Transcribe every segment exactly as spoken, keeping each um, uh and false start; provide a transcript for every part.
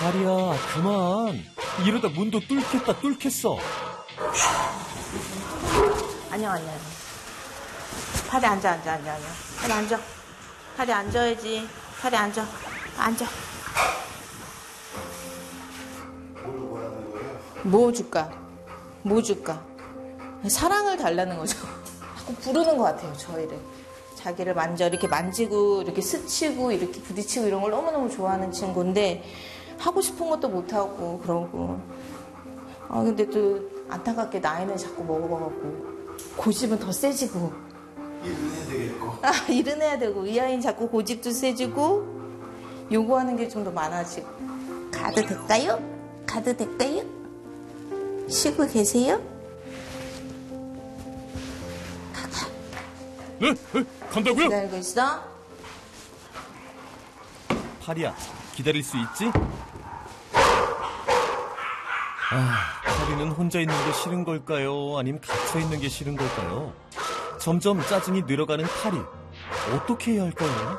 파리야, 그만. 이러다 문도 뚫겠다, 뚫겠어. 안녕, 안녕. 파리 앉아, 앉아, 앉아, 앉아. 파리 앉아. 파리 앉아야지. 파리 앉아. 앉아. 뭐 줄까? 뭐 줄까? 사랑을 달라는 거죠. 자꾸 부르는 것 같아요, 저희를. 자기를 만져 이렇게 만지고 이렇게 스치고 이렇게 부딪히고 이런 걸 너무너무 좋아하는 친구인데 하고 싶은 것도 못하고 그러고 아 근데 또 안타깝게 나이는 자꾸 먹어봐갖고 고집은 더 세지고 일은 해야 되겠고 아 일은 해야 되고 이 아이는 자꾸 고집도 세지고 요구하는 게 좀 더 많아지고 가도 될까요? 가도 될까요? 쉬고 계세요? 네, 네, 간다고요? 기다리고 있어. 파리야, 기다릴 수 있지? 아, 파리는 혼자 있는 게 싫은 걸까요? 아니면 갇혀 있는 게 싫은 걸까요? 점점 짜증이 늘어가는 파리. 어떻게 해야 할까요?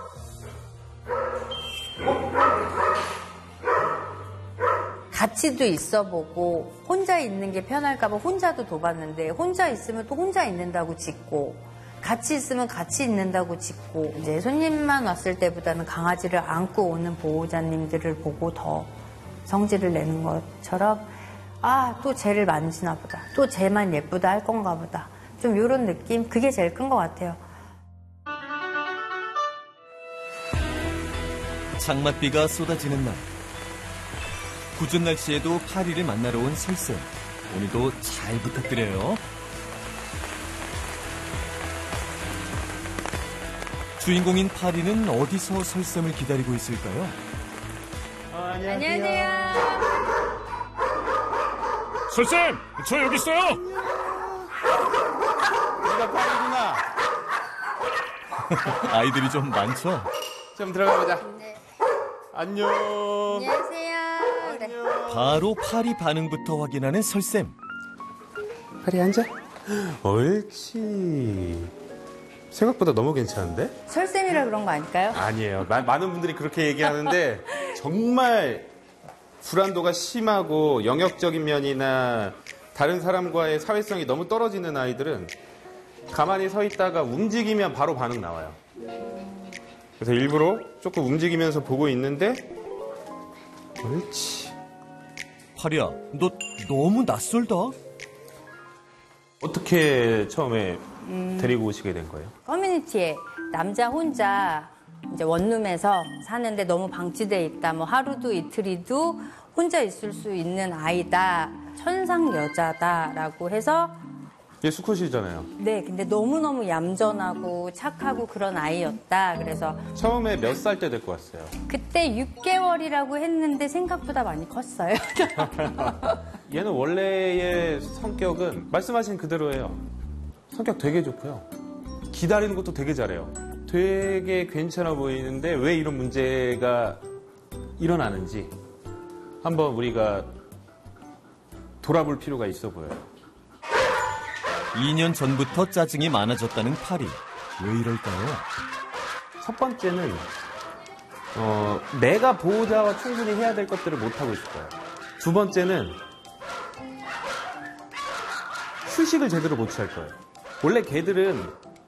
같이도 있어보고 혼자 있는 게 편할까봐 혼자도 둬봤는데 혼자 있으면 또 혼자 있는다고 짖고 같이 있으면 같이 있는다고 짖고 이제 손님만 왔을 때보다는 강아지를 안고 오는 보호자님들을 보고 더 성질을 내는 것처럼 아, 또 쟤를 만지나 보다. 또 쟤만 예쁘다 할 건가 보다. 좀 이런 느낌? 그게 제일 큰 것 같아요. 장맛비가 쏟아지는 날. 궂은 날씨에도 파리를 만나러 온 설쌤. 오늘도 잘 부탁드려요. 주인공인 파리는 어디서 설쌤을 기다리고 있을까요? 어, 안녕하세요. 안녕하세요. 설쌤, 저 여기 있어요. 내가 파리구나. 아이들이 좀 많죠? 좀 들어가 보자. 네. 안녕. 안녕하세요. 네. 바로 파리 반응부터 확인하는 설쌤. 파리 앉아. 옳지. 생각보다 너무 괜찮은데? 설쌤이라 그런 거 아닐까요? 아니에요. 마, 많은 분들이 그렇게 얘기하는데 정말 불안도가 심하고 영역적인 면이나 다른 사람과의 사회성이 너무 떨어지는 아이들은 가만히 서 있다가 움직이면 바로 반응 나와요. 그래서 일부러 조금 움직이면서 보고 있는데 옳지. 파리야, 너 너무 낯설다. 어떻게 처음에 음... 데리고 오시게 된 거예요? 커뮤니티에 남자 혼자 이제 원룸에서 사는데 너무 방치돼 있다. 뭐 하루도 이틀이도 혼자 있을 수 있는 아이다. 천상 여자다라고 해서 얘 수컷이잖아요. 네, 근데 너무너무 얌전하고 착하고 그런 아이였다. 그래서 처음에 몇 살 때 데리고 왔어요? 그때 육 개월이라고 했는데 생각보다 많이 컸어요. 얘는 원래의 성격은 말씀하신 그대로예요. 성격 되게 좋고요. 기다리는 것도 되게 잘해요. 되게 괜찮아 보이는데 왜 이런 문제가 일어나는지 한번 우리가 돌아볼 필요가 있어 보여요. 이 년 전부터 짜증이 많아졌다는 파리. 왜 이럴까요? 첫 번째는 어, 내가 보호자와 충분히 해야 될 것들을 못하고 있을 거예요. 두 번째는 휴식을 제대로 못 취할 거예요. 원래 개들은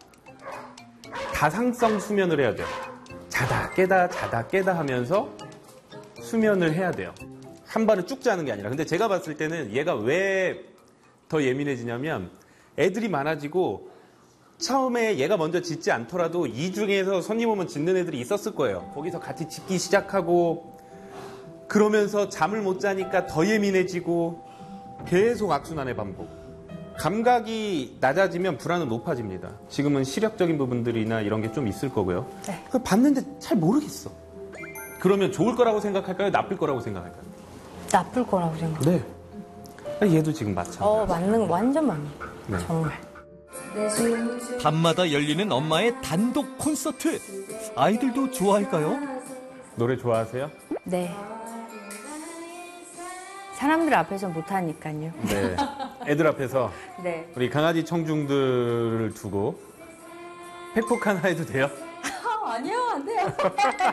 다상성 수면을 해야 돼요. 자다 깨다 자다 깨다 하면서 수면을 해야 돼요. 한 번에 쭉 자는 게 아니라. 근데 제가 봤을 때는 얘가 왜 더 예민해지냐면 애들이 많아지고 처음에 얘가 먼저 짖지 않더라도 이 중에서 손님 오면 짖는 애들이 있었을 거예요. 거기서 같이 짖기 시작하고 그러면서 잠을 못 자니까 더 예민해지고 계속 악순환의 반복. 감각이 낮아지면 불안은 높아집니다. 지금은 시력적인 부분들이나 이런 게 좀 있을 거고요. 네. 봤는데 잘 모르겠어. 그러면 좋을 거라고 생각할까요? 나쁠 거라고 생각할까요? 나쁠 거라고 생각해요. 네. 얘도 지금 마찬가지예요. 어, 맞는, 완전 맞는. 네. 정말. 밤마다 열리는 엄마의 단독 콘서트. 아이들도 좋아할까요? 노래 좋아하세요? 네. 사람들 앞에서 못하니까요. 네. 애들 앞에서 네. 우리 강아지 청중들을 두고 팩폭 하나 해도 돼요? 아, 아니요, 안 돼요.